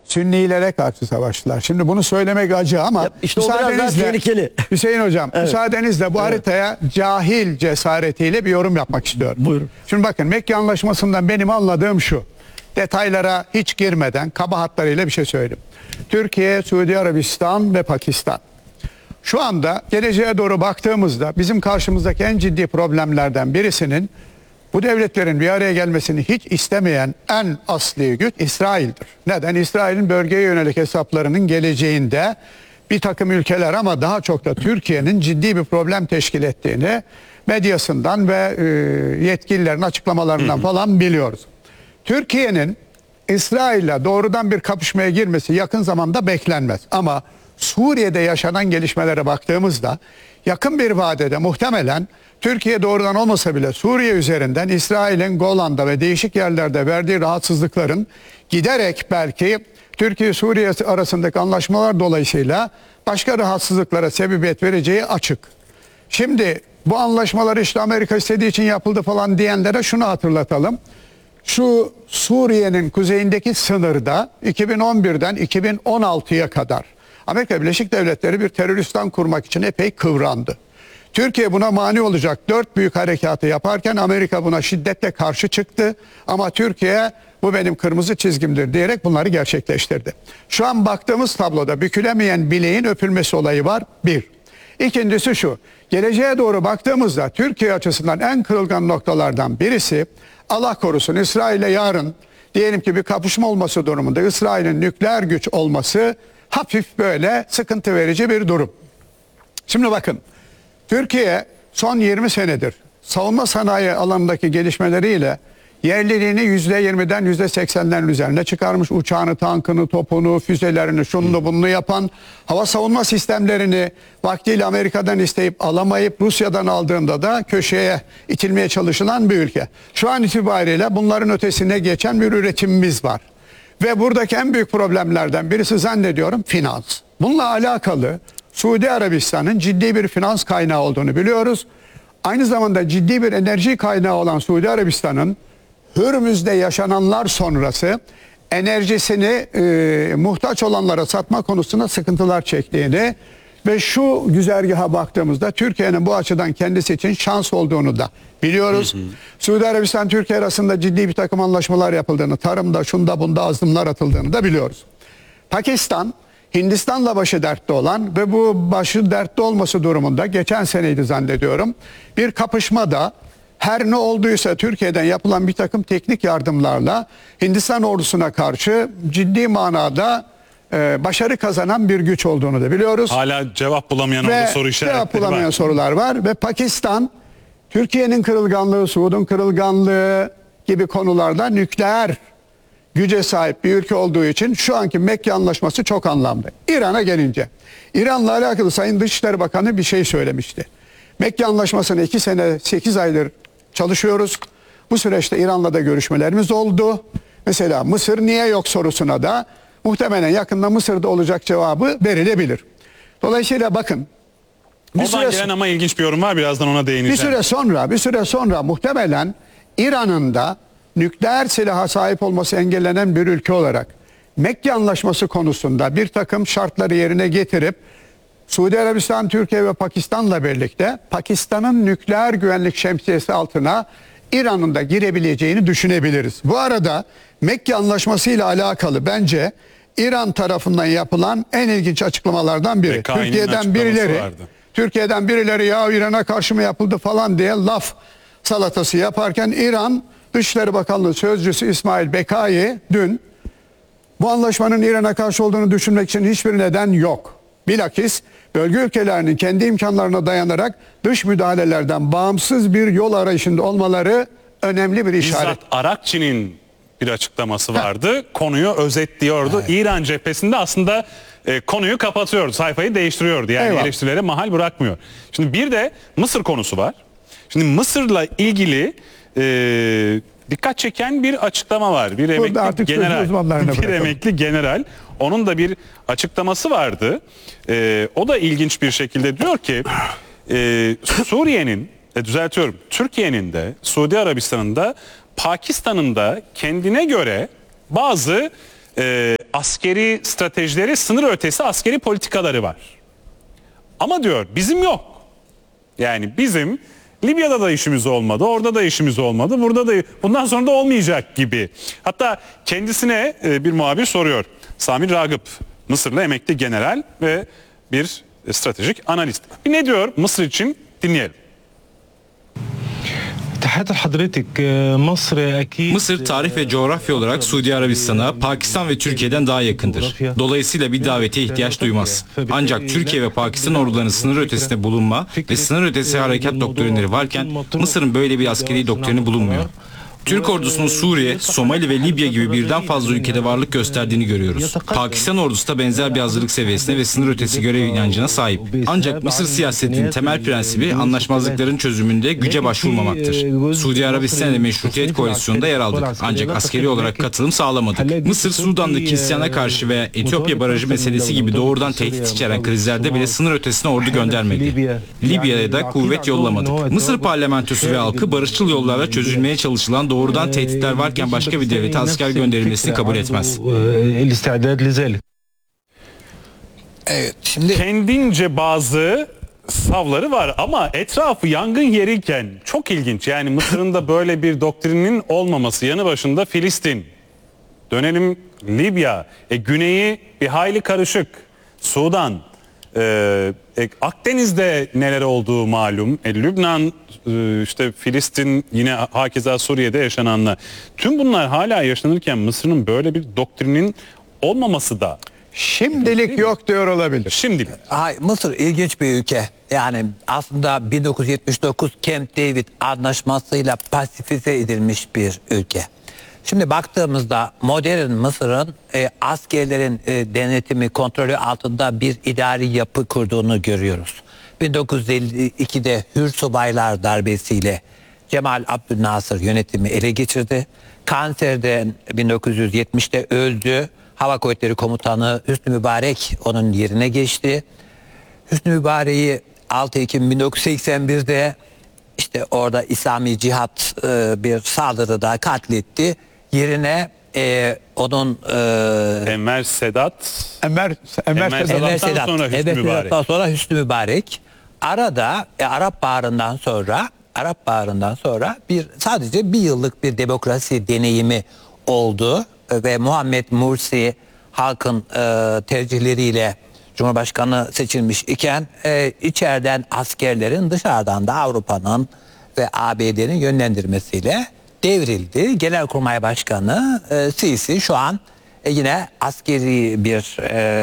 Sünnilere karşı savaştılar. Şimdi bunu söylemek acı ama işte o biraz daha tehlikeli. Hüseyin Hocam, müsaadenizle bu haritaya cahil cesaretiyle bir yorum yapmak istiyorum. Buyurun. Şimdi bakın, Mekke Anlaşması'ndan benim anladığım şu. Detaylara hiç girmeden kaba hatlarıyla bir şey söyleyeyim. Türkiye, Suudi Arabistan ve Pakistan. Şu anda geleceğe doğru baktığımızda bizim karşımızdaki en ciddi problemlerden birisinin bu devletlerin bir araya gelmesini hiç istemeyen en asli güç İsrail'dir. Neden? İsrail'in bölgeye yönelik hesaplarının geleceğinde bir takım ülkeler ama daha çok da Türkiye'nin ciddi bir problem teşkil ettiğini medyasından ve yetkililerin açıklamalarından falan biliyoruz. Türkiye'nin İsrail'le doğrudan bir kapışmaya girmesi yakın zamanda beklenmez. Ama Suriye'de yaşanan gelişmelere baktığımızda yakın bir vadede muhtemelen Türkiye doğrudan olmasa bile Suriye üzerinden İsrail'in Golan'da ve değişik yerlerde verdiği rahatsızlıkların giderek belki Türkiye-Suriye arasındaki anlaşmalar dolayısıyla başka rahatsızlıklara sebebiyet vereceği açık. Şimdi bu anlaşmalar işte Amerika istediği için yapıldı falan diyenlere şunu hatırlatalım. Şu Suriye'nin kuzeyindeki sınırda 2011'den 2016'ya kadar Amerika Birleşik Devletleri bir teröristan kurmak için epey kıvrandı. Türkiye buna mani olacak 4 büyük harekatı yaparken Amerika buna şiddetle karşı çıktı. Ama Türkiye bu benim kırmızı çizgimdir diyerek bunları gerçekleştirdi. Şu an baktığımız tabloda bükülemeyen bileğin öpülmesi olayı var. Bir. İkincisi şu. Geleceğe doğru baktığımızda Türkiye açısından en kırılgan noktalardan birisi, Allah korusun İsrail'le yarın diyelim ki bir kapışma olması durumunda İsrail'in nükleer güç olması hafif böyle sıkıntı verici bir durum. Şimdi bakın, Türkiye son 20 senedir savunma sanayi alanındaki gelişmeleriyle yerliliğini %20'den %80'lerin üzerine çıkarmış. Uçağını, tankını, topunu, füzelerini, şununu bununu yapan, hava savunma sistemlerini vaktiyle Amerika'dan isteyip alamayıp Rusya'dan aldığında da köşeye itilmeye çalışılan bir ülke. Şu an itibariyle bunların ötesine geçen bir üretimimiz var. Ve buradaki en büyük problemlerden birisi zannediyorum finans. Bununla alakalı Suudi Arabistan'ın ciddi bir finans kaynağı olduğunu biliyoruz. Aynı zamanda ciddi bir enerji kaynağı olan Suudi Arabistan'ın Hürmüz'de yaşananlar sonrası enerjisini muhtaç olanlara satma konusunda sıkıntılar çektiğini ve şu güzergaha baktığımızda Türkiye'nin bu açıdan kendisi için şans olduğunu da biliyoruz. Suudi Arabistan Türkiye arasında ciddi bir takım anlaşmalar yapıldığını, tarımda şunda bunda adımlar atıldığını da biliyoruz. Pakistan Hindistan'la başı dertte olan ve bu başı dertte olması durumunda geçen seneydi zannediyorum bir kapışmada her ne olduysa Türkiye'den yapılan bir takım teknik yardımlarla Hindistan ordusuna karşı ciddi manada başarı kazanan bir güç olduğunu da biliyoruz. Hala cevap bulamayan orada soru işaretleri cevap bulamayan var. sorular var ve Pakistan Türkiye'nin kırılganlığı, Suud'un kırılganlığı gibi konularda nükleer güce sahip bir ülke olduğu için şu anki Mekke Anlaşması çok anlamlı. İran'a gelince, İran'la alakalı Sayın Dışişleri Bakanı bir şey söylemişti. Mekke Anlaşması'nı 2 sene 8 aydır çalışıyoruz. Bu süreçte İran'la da görüşmelerimiz oldu. Mesela Mısır niye yok sorusuna da muhtemelen yakında Mısır'da olacak cevabı verilebilir. Dolayısıyla bakın. Oradan gelen ama ilginç bir yorum var, birazdan ona değineceğim. Bir süre sonra muhtemelen İran'ın da nükleer silaha sahip olması engellenen bir ülke olarak Mekke Anlaşması konusunda bir takım şartları yerine getirip Suudi Arabistan, Türkiye ve Pakistan'la birlikte Pakistan'ın nükleer güvenlik şemsiyesi altına İran'ın da girebileceğini düşünebiliriz. Bu arada Mekke Anlaşması ile alakalı bence İran tarafından yapılan en ilginç açıklamalardan biri. Türkiye'den birileri ya İran'a karşı mı yapıldı falan diye laf salatası yaparken İran Dışişleri Bakanlığı Sözcüsü İsmail Bekai dün bu anlaşmanın İran'a karşı olduğunu düşünmek için hiçbir neden yok. Bilakis bölge ülkelerinin kendi imkanlarına dayanarak dış müdahalelerden bağımsız bir yol arayışında olmaları önemli bir işaret. Bizzat Arakçı'nın bir açıklaması vardı. Konuyu özetliyordu. Evet. İran cephesinde aslında konuyu kapatıyordu. Sayfayı değiştiriyordu. Yani eleştirilere mahal bırakmıyor. Şimdi bir de Mısır konusu var. Şimdi Mısır'la ilgili dikkat çeken bir açıklama var. Bir emekli general. Onun da bir açıklaması vardı. O da ilginç bir şekilde diyor ki Suriye'nin Türkiye'nin de Suudi Arabistan'ın da Pakistan'ın da kendine göre bazı askeri stratejileri, sınır ötesi askeri politikaları var. Ama diyor bizim yok. Yani bizim Libya'da da işimiz olmadı, orada da işimiz olmadı, burada da bundan sonra da olmayacak gibi. Hatta kendisine bir muhabir soruyor. Sami Ragıp, Mısırlı emekli general ve bir stratejik analist. Ne diyor Mısır için dinleyelim. Mısır tarih ve coğrafya olarak Suudi Arabistan'a, Pakistan ve Türkiye'den daha yakındır. Dolayısıyla bir davete ihtiyaç duymaz. Ancak Türkiye ve Pakistan ordularının sınır ötesinde bulunma ve sınır ötesi harekat doktrinleri varken Mısır'ın böyle bir askeri doktrini bulunmuyor. Türk ordusunun Suriye, Somali ve Libya gibi birden fazla ülkede varlık gösterdiğini görüyoruz. Pakistan ordusu da benzer bir hazırlık seviyesine ve sınır ötesi görev inancına sahip. Ancak Mısır siyasetinin temel prensibi anlaşmazlıkların çözümünde güce başvurmamaktır. Suudi Arabistan ile Meşrutiyet Koalisyonu'nda yer aldık. Ancak askeri olarak katılım sağlamadık. Mısır, Sudan'daki isyana karşı veya Etiyopya barajı meselesi gibi doğrudan tehdit içeren krizlerde bile sınır ötesine ordu göndermedi. Libya'ya da kuvvet yollamadık. Mısır parlamentosu ve halkı barışçıl yollarla çözülmeye çalışılan doğrudan tehditler varken başka bir devlete asker gönderilmesini kabul etmez. Evet, şimdi Kendince bazı savları var ama etrafı yangın yeriyken çok ilginç. Yani Mısır'ın da böyle bir doktrinin olmaması, yanı başında Filistin. Dönelim Libya, güneyi bir hayli karışık. Sudan, Akdeniz'de neler olduğu malum. Lübnan, işte Filistin, yine hakeza Suriye'de yaşananlar. Tüm bunlar hala yaşanırken Mısır'ın böyle bir doktrinin olmaması da Şimdilik yok diyor olabilir. şimdilik. Mısır ilginç bir ülke. Yani aslında 1979 Camp David anlaşmasıyla pasifize edilmiş bir ülke. Şimdi baktığımızda modern Mısır'ın askerlerin denetimi, kontrolü altında bir idari yapı kurduğunu görüyoruz. 1952'de Hür Subaylar darbesiyle Cemal Abdülnasır yönetimi ele geçirdi. Kanserden 1970'te öldü. Hava Kuvvetleri Komutanı Hüsnü Mübarek onun yerine geçti. Hüsnü Mübarek'i 6 Ekim 1981'de işte orada İslami Cihat bir saldırıda katletti. Yerine onun Enver Sedat, Enver Enver Sedat. Sedat'tan sonra Hüsnü Mübarek. Sedat'tan sonra Hüsnü Mübarek. Arada Arap Baharı'ndan sonra sadece bir yıllık bir demokrasi deneyimi oldu ve Muhammed Mursi halkın tercihleriyle Cumhurbaşkanı seçilmiş iken içeriden askerlerin, dışarıdan da Avrupa'nın ve ABD'nin yönlendirmesiyle devrildi. Genelkurmay Başkanı Sisi şu an yine askeri bir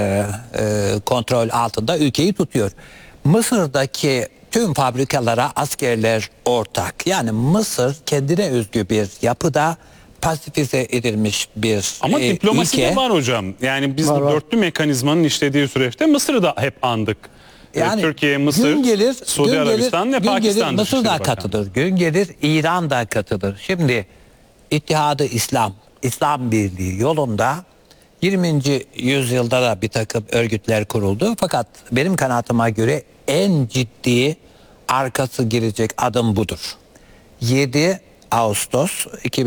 kontrol altında ülkeyi tutuyor. Mısır'daki tüm fabrikalara askerler ortak. Yani Mısır kendine özgü bir yapıda pasifize edilmiş bir ama diplomasi ülke. de var hocam. Yani biz bu dörtlü mekanizmanın işlediği süreçte Mısır'ı da hep andık. Yani Türkiye, Mısır, Suudi Arabistan ve Pakistan. Mısır da Dışişleri Bakanı. katılır. Gün gelir İran da katılır. Şimdi İttihadı İslam, İslam Birliği yolunda 20. yüzyılda da bir takım örgütler kuruldu. Fakat benim kanaatime göre en ciddi arkası girecek adım budur. 7 Ağustos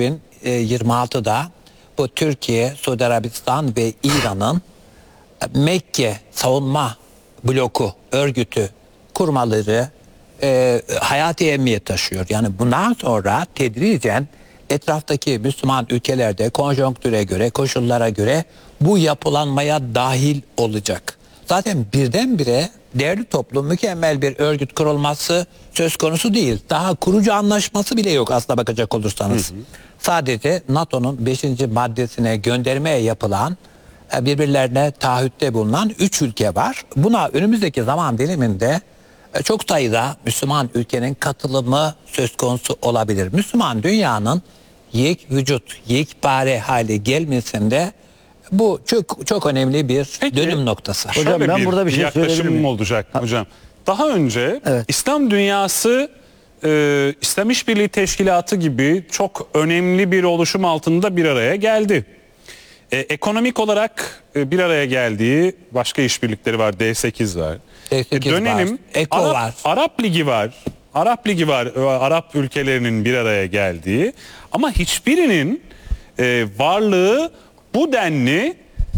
2026'da bu Türkiye, Suudi Arabistan ve İran'ın Mekke savunma bloku örgütü kurmaları hayati emniyet taşıyor. Yani bundan sonra tedricen etraftaki Müslüman ülkelerde konjonktüre göre, koşullara göre bu yapılanmaya dahil olacak. Zaten birdenbire değerli toplum mükemmel bir örgüt kurulması söz konusu değil. Daha kurucu anlaşması bile yok aslına bakacak olursanız. Sadece NATO'nun 5. maddesine göndermeye yapılan birbirlerine taahhütte bulunan 3 ülke var. Buna önümüzdeki zaman diliminde çok sayıda Müslüman ülkenin katılımı söz konusu olabilir. Müslüman dünyanın yek vücut, yekpare hale gelmesinde bu çok önemli bir dönüm noktası. Hocam, Şöyle ben burada bir şey söyleyebilir yaklaşımım miyim? olacak hocam. Daha önce İslam dünyası İslam İşbirliği Teşkilatı gibi çok önemli bir oluşum altında bir araya geldi. Ekonomik olarak bir araya geldiği başka işbirlikleri var. D8 var. D8 Dönelim. var, ECO var. Arap Ligi var. Arap Ligi var. Arap ülkelerinin bir araya geldiği. Ama hiçbirinin varlığı bu denli